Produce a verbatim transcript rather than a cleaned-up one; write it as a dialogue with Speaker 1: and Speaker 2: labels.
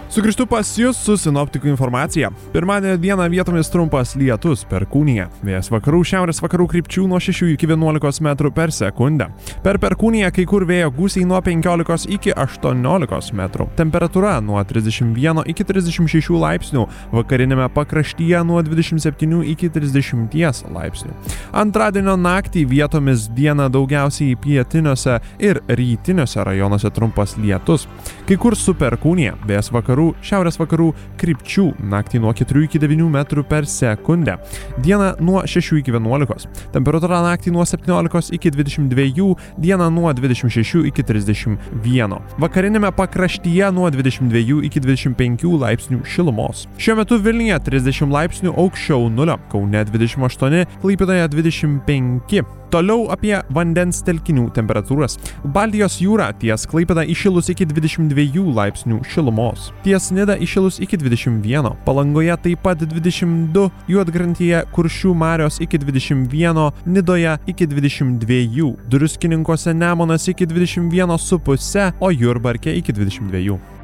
Speaker 1: Sugrįžtu pas jūs su sinoptikų informacija. Pirmadienio dieną vietomis trumpas lietus, Perkūnija. Vėjas vakarų šiaurės vakarų krypčių nuo šešių iki vienuolikos metrų per sekundę. Per Perkūniją kai kur vėjo gūsiai nuo penkiolikos iki aštuoniolikos metrų. Temperatūra nuo trisdešimt vieno iki trisdešimt šešių laipsnių, vakarinėme pakraštyje nuo dvidešimt septynių iki trisdešimties laipsnių. Antradienio naktį vietomis dieną daugiausiai pietiniuose ir rytiniuose rajonuose trumpas lietus. Kai kur su Perkūnija, vėjas vakarų šiaurės vakarų krypčių, naktį nuo keturių iki devynių metrų per sekundę. Dieną nuo šešių iki vienuolikos. Temperatūra naktį nuo septyniolikos iki dvidešimt dviejų, dieną nuo dvidešimt šešių iki trisdešimt vieno. Vakarinėme pakraštyje nuo dvidešimt dviejų iki dvidešimt penkių laipsnių šilumos. Šiuo metu Vilniuje trisdešimt laipsnių aukščiau nulio, Kaune dvidešimt aštuoni, Klaipėdoje dvidešimt penki. Toliau apie vandens telkinių temperatūras. Baltijos jūra ties Klaipėda įšilus iki dvidešimt dviejų laipsnių šilumos. Ties Nida įšilus iki dvidešimt vieno. Palangoje taip pat dvidešimt du, Juodkrantėje Kuršių marios iki dvidešimt vieno, Nidoje iki dvidešimt dviejų, Druskininkuose Nemunas iki dvidešimt vieno su puse, o Jurbarke iki dvidešimt dviejų.